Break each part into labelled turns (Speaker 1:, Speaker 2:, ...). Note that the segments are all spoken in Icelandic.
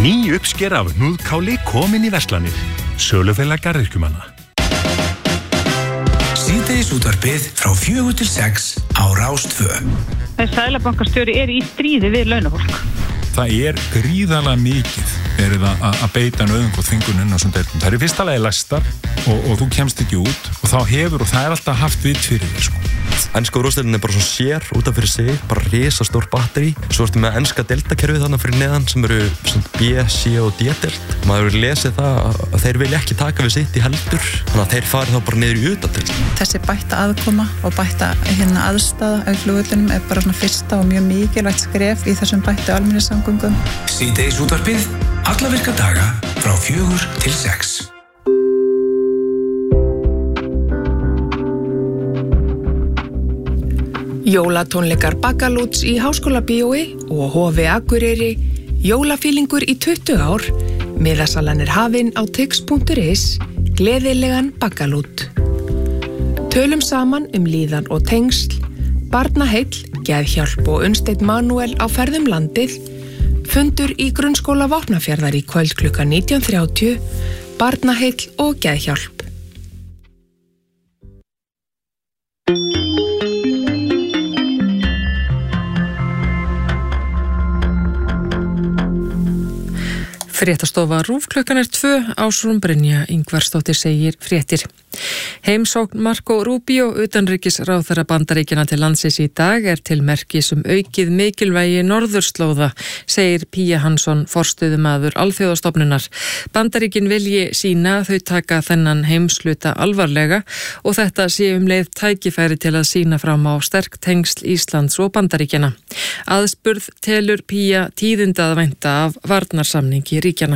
Speaker 1: Ný uppsker af hnúðkáli komin í verslanir. Sölufélag garðyrkjumanna.
Speaker 2: Síðdegisútvarpið frá 4 til 6 á Rás 2.
Speaker 3: Seðlabankastjóri í stríði við launafólk.
Speaker 4: Það gríðarlega mikið verið að beita nauðung og þvingun inn á þessum deildum. Það í fyrsta lagi læstar og þú kemst ekki út og þá hefur og það alltaf haft vit fyrir þér sko.
Speaker 5: Enska úrvalsdeildin bara svo sér út af fyrir sig, bara risastór batteri. Svo ertu með enska deildakerfið þarna fyrir neðan sem eru B, C og D-deild. Maður hefur lesið það að þeir vilja ekki taka við sitt í heldur, þannig að þeir fari þá bara niður í utadeild.
Speaker 6: Þessi bætta aðkoma og bætta aðstaða á flugvellinum bara svona fyrsta og mjög mikilvægt skref í þessum bættu almenningssamgöngum.
Speaker 2: Síðdegisútvarpið alla virka daga frá 4 til 6.
Speaker 7: Jólatónleikar Baggalúts í Háskólabíói og Hofi Akureyri, jólafílingur í 20 ár, miðasalan hafin á tix.is, gleðilegan Baggalút. Tölum saman líðan og tengsl, barnaheill, geðhjálp og Unnsteinn Manuel á ferðum landið, fundur í grunnskóla Vopnafjarðar í kvöld klukkan 19:30, barnaheill og geðhjálp. Fréttastofa RÚV klukkan 2, Ásrún Brynja Ingvarsdóttir segir fréttir. Heimsókn Marco Rubio, utanríkisráðherra Bandaríkjanna til landsins í dag til merkis aukið mikilvægi norðurslóða, segir Pía Hansson, forstöðumaður Alþjóðastofnunar. Bandaríkin vilji sýna þau taka þennan heimsluta alvarlega og þetta sé leið tækifæri til að sýna fram á sterk tengsl Íslands og Bandaríkjanna. Aðspurð telur Pía tíðinda að vænta af varnarsamningi ríkjanna.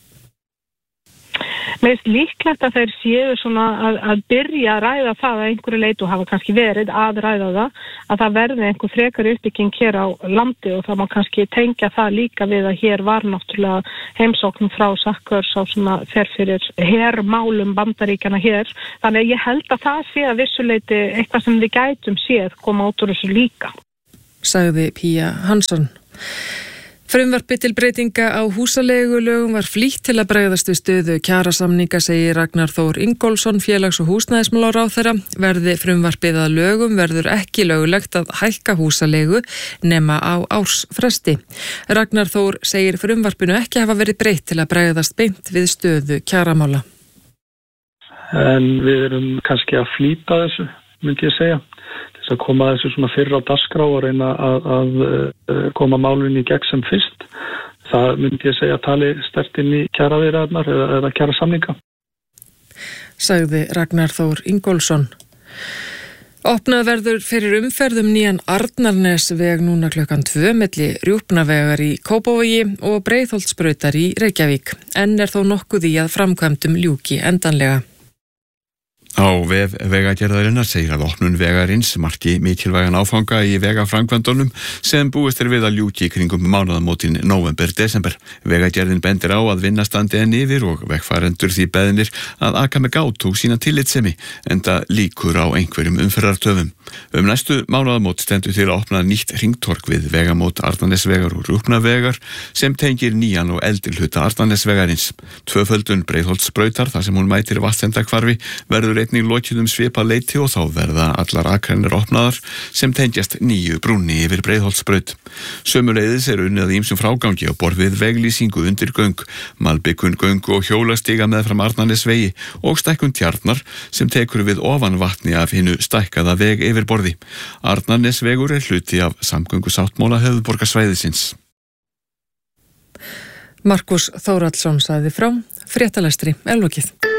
Speaker 3: Mér finnst líklegt að þeir séu svona að byrja að ræða það að einhverju leyti og hafa kannski verið að ræða það, að það verði einhver frekari uppbygging hér á landi og það má kannski tengja það líka við að hér var náttúrulega heimsókn frá Sackers á svona fer fyrir hermálum Bandaríkjanna hér. Þannig að ég held að það sé að vissuleyti eitthvað sem við gætum séð koma út úr þessu líka.
Speaker 7: Sagði Pía Hansson. Frumvarpi til breytinga á húsaleigulögum var flýtt til að bregðast við stöðu kjarasamninga, segir Ragnar Þór Ingólfsson, félags- og húsnæðismálaráðherra. Verði frumvarpið að lögum verður ekki löglegt að hækka húsaleigu nema á ársfresti. Ragnar Þór segir frumvarpinu ekki hafa verið breytt til að bregðast beint við stöðu kjaramála.
Speaker 8: En við erum kannski að flýta þessu, myndi ég segja. Þess að koma þessu svona fyrr á dagskrá og reyna að koma málunni í gegn sem fyrst. Það myndi ég segja að tali sterkt inn í kjaraviðræðurnar eða kjarasamninga.
Speaker 7: Sagði Ragnar Þór Ingólfsson. Opnað verður fyrir umferðum nýjan Arnarnesveg núna klukkan 2 milli Rjúpnavegar í Kópavogi og Breiðholtsbrautar í Reykjavík. Enn þó nokkuð í að framkvæmdum ljúki endanlega.
Speaker 9: Á vef vegagerðarinnar segir að opnun vegarins marki mikilvægan áfanga í vegaframkvæmdunum sem búist við að ljúki kringum mánaðamótin nóvember-desember. Vegagerðin bendir á að vinna standi enn yfir og vegfarendur því beðnir að aka með gát og sína tillitssemi, enda líkur á einhverjum umferðartöfum. Næstu mánaðamót stendur til að opna nýtt hringtorg við vegamót Arnarnesvegar og Rjúpnavegar sem tengir nýjan og eldri hluta Arnarnesvegarins. Tvöföldun Breiðholtsbrautar þar sem hún mætir Vatnsendahvarfi verður einnig lokið svipað leyti og þá verða allar akrænir opnaðar sem tengjast nýju brúnni yfir Breiðholtsbraut. Sömuleiðis unnið að ýmsum frágangi á borð við veglýsingu undir göng, malbikun göngu og hjólastiga meðfram Arnarnesvegi og stækkun Tjarnar sem tekur við ofan vatni af hinu stækkaða veg yfirborði. Arnarnesvegur hluti af samgöngusáttmála höfuðborgarsvæðisins.
Speaker 7: Markus Þórhallsson sagði frá, fréttalestri lokið.